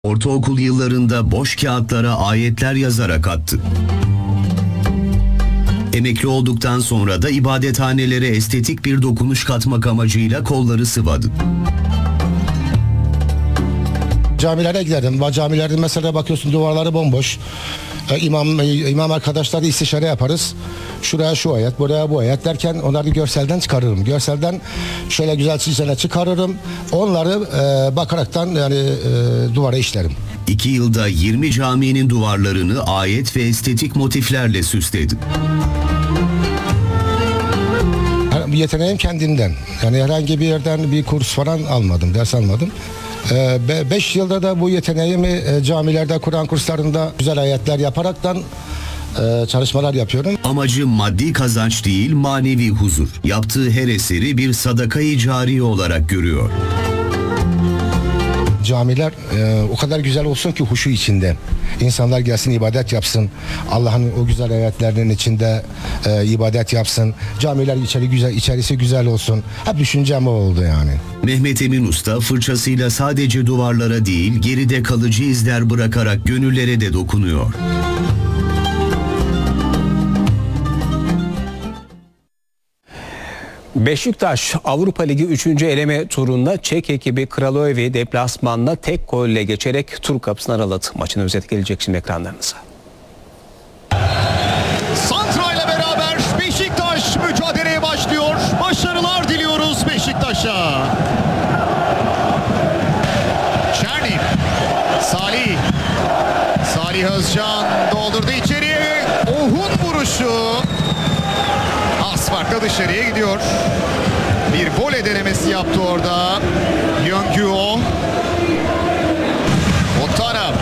Ortaokul yıllarında boş kağıtlara ayetler yazarak attı. Emekli olduktan sonra da ibadethanelere estetik bir dokunuş katmak amacıyla kolları sıvadı. Camilere giderdim. Camilerde mesela bakıyorsun duvarları bomboş. İmam arkadaşlarla istişare yaparız. Şuraya şu ayet, buraya bu ayet derken onları görselden çıkarırım. Görselden şöyle güzel çizgilerle çıkarırım. Onları bakaraktan duvara işlerim. 2 yılda 20 caminin duvarlarını ayet ve estetik motiflerle süsledi. Bir yeteneğim kendimden. Yani herhangi bir yerden bir kurs falan almadım, ders almadım. 5 yılda da bu yeteneğimi camilerde, Kur'an kurslarında güzel ayetler yaparaktan çalışmalar yapıyorum. Amacı maddi kazanç değil, manevi huzur. Yaptığı her eseri bir sadaka-i cariye olarak görüyor. Camiler o kadar güzel olsun ki huşu içinde. İnsanlar gelsin ibadet yapsın. Allah'ın o güzel ayetlerinin içinde ibadet yapsın. Camiler içerisi güzel olsun. Hep düşüncem o oldu yani. Mehmet Emin Usta fırçasıyla sadece duvarlara değil, geride kalıcı izler bırakarak gönüllere de dokunuyor. Beşiktaş Avrupa Ligi 3. eleme turunda Çek ekibi Kralövi deplasmanına tek golle geçerek tur kapısını araladı. Maçın özeti gelecek şimdi ekranlarınıza. Santra ile beraber Beşiktaş mücadeleye başlıyor. Başarılar diliyoruz Beşiktaş'a. Çerni, Salih Özcan doldurdu içeriye. Ohun vuruşu. Az farkla dışarıya gidiyor. Bir voley denemesi yaptı orada. Yöngüo. Otara.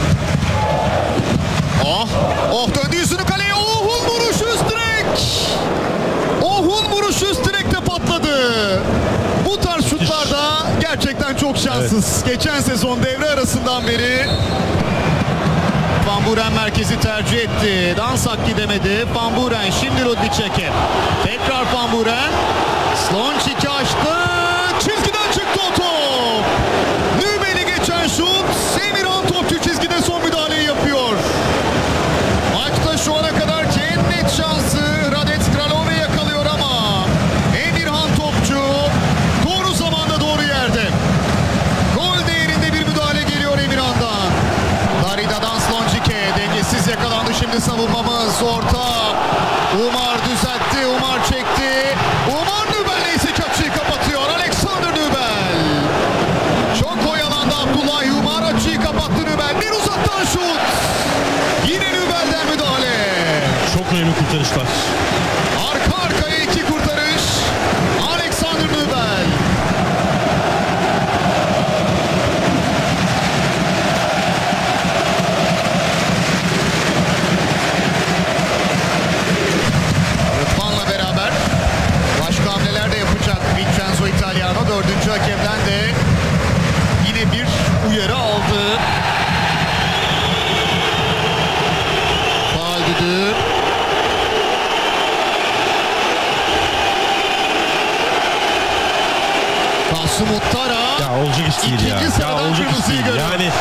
Döndü yüzünü kaleye. Ohun vuruşu üst direk. Ohun vuruşu üst direkte patladı. Bu tarz şutlarda gerçekten çok şanssız. Evet. Geçen sezon devre arasından beri Van Buren merkezi tercih etti. Dansak gidemedi. Van Buren şimdi Rudnicek'e. Tekrar Van Buren. Slončic'i açtı. Çizgiden çıktı o top. Nübel'i geçen şut. Emirhan topçu çizgide son müdahaleyi yapıyor. Maçta şu ana kadar en net şansı Radec Kralövi yakalıyor ama Emirhan topçu doğru zamanda doğru yerde. Gol değerinde bir müdahale geliyor Emirhan'dan. Darida'dan Slončic'e dengesiz yakalandı şimdi savunmamız. Orta. Umar düzeltti. Umar çekti. Umar Nübel neyse ki açıyı kapatıyor. Alexander Nübel. Çok oyalandı Abdullah Umar, açıyı kapattı Nübel. Bir uzaktan şut. Yine Nübel'den müdahale. Çok önemli kurtarışlar. Arka arkaya iki kurtarış. Alexander Nübel. Rıdvan'la beraber başka hamleler de yapacak Vincenzo Italiano. 4. hakemden de yine bir uyarı aldı. Faul düdüğü. Kasım Uttara. Ya olacak iş değil ya. İkinci sıradan olacak iş kırmızıyı değil. görüyor. Yani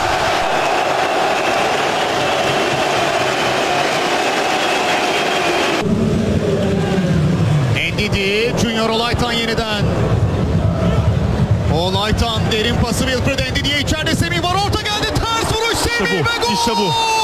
Ndidi, Junior Olaytan yeniden. Olaytan derin pası Wilfred Ndidi'ye, içeride Semih var, orta geldi, ters vuruş Semih ve gol! İşte bu.